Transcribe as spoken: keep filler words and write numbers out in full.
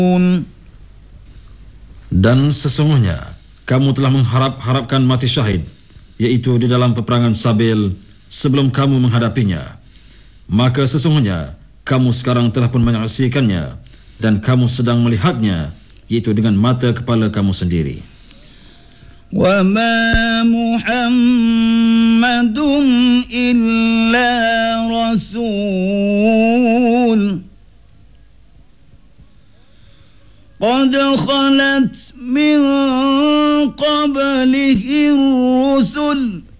Dan sesungguhnya kamu telah mengharap-harapkan mati syahid, yaitu di dalam peperangan Sabil, sebelum kamu menghadapinya. Maka sesungguhnya kamu sekarang telah pun menyaksikannya, dan kamu sedang melihatnya, yaitu dengan mata kepala kamu sendiri. وَمَا مُحَمَّدٌ إِلَّا رَسُولٌ قَدْ خَلَتْ مِنْ قَبْلِهِ الرُّسُلُ